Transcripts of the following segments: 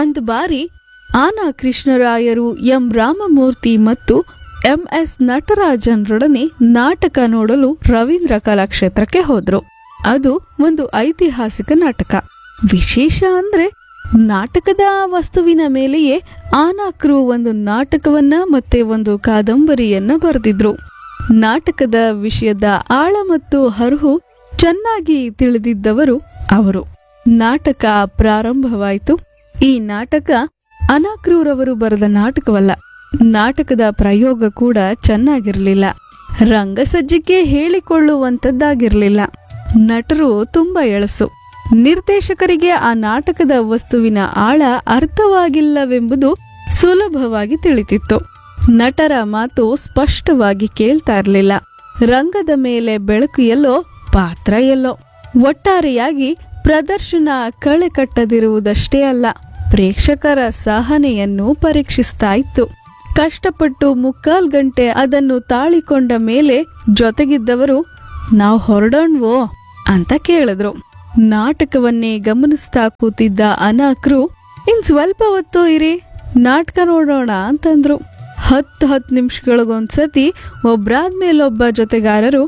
ಒಂದು ಬಾರಿ ಆನಾ ಕೃಷ್ಣರಾಯರು, ಎಂ ರಾಮಮೂರ್ತಿ ಮತ್ತು MS ನಟರಾಜನ್ರೊಡನೆ ನಾಟಕ ನೋಡಲು ರವೀಂದ್ರ ಕಲಾಕ್ಷೇತ್ರಕ್ಕೆ ಹೋದ್ರು. ಅದು ಒಂದು ಐತಿಹಾಸಿಕ ನಾಟಕ. ವಿಶೇಷ ಅಂದ್ರೆ ನಾಟಕದ ವಸ್ತುವಿನ ಮೇಲೆಯೇ ಆನಾಕ್ರು ಒಂದು ನಾಟಕವನ್ನ ಮತ್ತೆ ಒಂದು ಕಾದಂಬರಿಯನ್ನ ಬರೆದಿದ್ರು. ನಾಟಕದ ವಿಷಯದ ಆಳ ಮತ್ತು ಹರಹು ಚೆನ್ನಾಗಿ ತಿಳಿದಿದ್ದವರು ಅವರು. ನಾಟಕ ಪ್ರಾರಂಭವಾಯಿತು. ಈ ನಾಟಕ ಅನಾಕ್ರೂರವರು ಬರೆದ ನಾಟಕವಲ್ಲ. ನಾಟಕದ ಪ್ರಯೋಗ ಕೂಡ ಚೆನ್ನಾಗಿರ್ಲಿಲ್ಲ. ರಂಗಸಜ್ಜಿಕೆ ಹೇಳಿಕೊಳ್ಳುವಂತದ್ದಾಗಿರ್ಲಿಲ್ಲ. ನಟರು ತುಂಬಾ ಎಳಸು. ನಿರ್ದೇಶಕರಿಗೆ ಆ ನಾಟಕದ ವಸ್ತುವಿನ ಆಳ ಅರ್ಥವಾಗಿಲ್ಲವೆಂಬುದು ಸುಲಭವಾಗಿ ತಿಳಿತಿತ್ತು. ನಟರ ಮಾತು ಸ್ಪಷ್ಟವಾಗಿ ಕೇಳ್ತಾ ಇರಲಿಲ್ಲ. ರಂಗದ ಮೇಲೆ ಬೆಳಕು ಎಲ್ಲೋ, ಪಾತ್ರ ಎಲ್ಲೋ. ಒಟ್ಟಾರೆಯಾಗಿ ಪ್ರದರ್ಶನ ಕಳೆ ಕಟ್ಟದಿರುವುದಷ್ಟೇ ಅಲ್ಲ, ಪ್ರೇಕ್ಷಕರ ಸಹನೆಯನ್ನು ಪರೀಕ್ಷಿಸ್ತಾ ಇತ್ತು. ಕಷ್ಟಪಟ್ಟು 3/4 ಗಂಟೆ ಅದನ್ನು ತಾಳಿಕೊಂಡ ಮೇಲೆ ಜೊತೆಗಿದ್ದವರು ನಾವು ಹೊರಡೋಣ್ವೋ ಅಂತ ಕೇಳಿದ್ರು. ನಾಟಕವನ್ನೇ ಗಮನಿಸ್ತಾ ಕೂತಿದ್ದ ಅನಾಕ್ರು ಇನ್ ಸ್ವಲ್ಪ ಹೊತ್ತು ಇರಿ, ನಾಟಕ ನೋಡೋಣ ಅಂತಂದ್ರು. 10 ನಿಮಿಷಗಳಿಗೊಂದ್ಸತಿ ಒಬ್ರಾದ್ಮೇಲೊಬ್ಬ ಜೊತೆಗಾರರು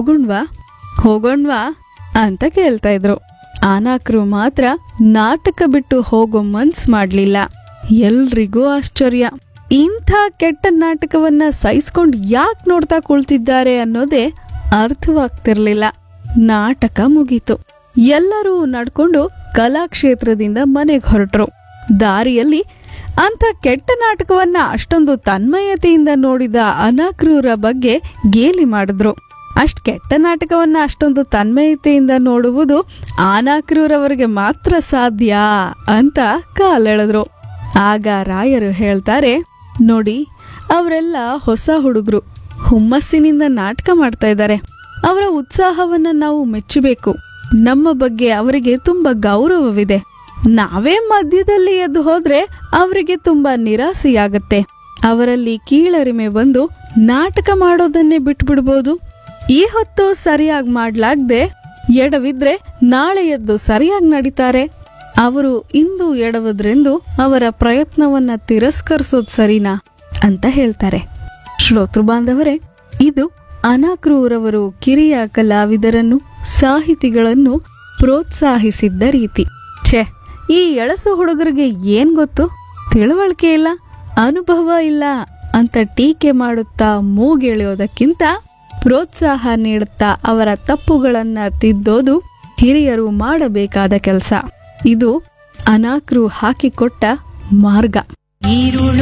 ಹೋಗೋಣ್ವಾ ಅಂತ ಕೇಳ್ತಾ ಇದ್ರು. ಅನಾಕ್ರು ಮಾತ್ರ ನಾಟಕ ಬಿಟ್ಟು ಹೋಗೋ ಮನ್ಸ್ ಮಾಡ್ಲಿಲ್ಲ. ಎಲ್ರಿಗೂ ಆಶ್ಚರ್ಯ. ಇಂಥ ಕೆಟ್ಟ ನಾಟಕವನ್ನ ಸಹಿಸ್ಕೊಂಡು ಯಾಕೆ ನೋಡ್ತಾ ಕುಳ್ತಿದ್ದಾರೆ ಅನ್ನೋದೇ ಅರ್ಥವಾಗ್ತಿರ್ಲಿಲ್ಲ. ನಾಟಕ ಮುಗೀತು. ಎಲ್ಲರೂ ನಡ್ಕೊಂಡು ಕಲಾಕ್ಷೇತ್ರದಿಂದ ಮನೆಗೆ ಹೊರಟರು. ದಾರಿಯಲ್ಲಿ ಅಂಥ ಕೆಟ್ಟ ನಾಟಕವನ್ನ ಅಷ್ಟೊಂದು ತನ್ಮಯತೆಯಿಂದ ನೋಡಿದ ಅನಾಕ್ರೂರ ಬಗ್ಗೆ ಗೇಲಿ ಮಾಡಿದ್ರು. ಅಷ್ಟ್ ಕೆಟ್ಟ ನಾಟಕವನ್ನ ಅಷ್ಟೊಂದು ತನ್ಮಯತೆಯಿಂದ ನೋಡುವುದು ಅನಾಕ್ರೂರವರಿಗೆ ಮಾತ್ರ ಸಾಧ್ಯ ಅಂತ ಕಾಲೆಳೆದ್ರು. ಆಗ ರಾಯರು ಹೇಳ್ತಾರೆ, ನೋಡಿ, ಅವರೆಲ್ಲ ಹೊಸ ಹುಡುಗರು, ಹುಮ್ಮಸ್ಸಿನಿಂದ ನಾಟಕ ಮಾಡ್ತಾ ಇದ್ದಾರೆ. ಅವರ ಉತ್ಸಾಹವನ್ನ ನಾವು ಮೆಚ್ಚಬೇಕು. ನಮ್ಮ ಬಗ್ಗೆ ಅವರಿಗೆ ತುಂಬಾ ಗೌರವವಿದೆ. ನಾವೇ ಮಧ್ಯದಲ್ಲಿ ಎದ್ದು ಹೋದ್ರೆ ಅವರಿಗೆ ತುಂಬಾ ನಿರಾಸೆಯಾಗತ್ತೆ. ಅವರಲ್ಲಿ ಕೀಳರಿಮೆ ಬಂದು ನಾಟಕ ಮಾಡೋದನ್ನೇ ಬಿಟ್ಬಿಡ್ಬೋದು. ಈ ಹೊತ್ತು ಸರಿಯಾಗಿ ಮಾಡ್ಲಾಗ್ದೆ ಎಡವಿದ್ರೆ ನಾಳೆ ಎದ್ದು ಸರಿಯಾಗಿ ನಡೀತಾರೆ. ಅವರು ಇಂದು ಎಡವದ್ರೆಂದು ಅವರ ಪ್ರಯತ್ನವನ್ನ ತಿರಸ್ಕರಿಸೋದ್ ಸರಿನಾ ಅಂತ ಹೇಳ್ತಾರೆ. ಶ್ರೋತೃ ಬಾಂಧವರೇ, ಇದು ಅನಾಕ್ರೂರವರು ಕಿರಿಯ ಕಲಾವಿದರನ್ನು, ಸಾಹಿತಿಗಳನ್ನು ಪ್ರೋತ್ಸಾಹಿಸಿದ್ದ ರೀತಿ. ಈ ಎಳಸು ಹುಡುಗರಿಗೆ ಏನ್ ಗೊತ್ತು, ತಿಳುವಳಿಕೆ ಇಲ್ಲ, ಅನುಭವ ಇಲ್ಲ ಅಂತ ಟೀಕೆ ಮಾಡುತ್ತಾ ಮೂಗೆಳೆಯೋದಕ್ಕಿಂತ ಪ್ರೋತ್ಸಾಹ ನೀಡುತ್ತಾ ಅವರ ತಪ್ಪುಗಳನ್ನ ತಿದ್ದೋದು ಹಿರಿಯರು ಮಾಡಬೇಕಾದ ಕೆಲಸ. ಇದು ಅನಾಕ್ರು ಹಾಕಿಕೊಟ್ಟ ಮಾರ್ಗ.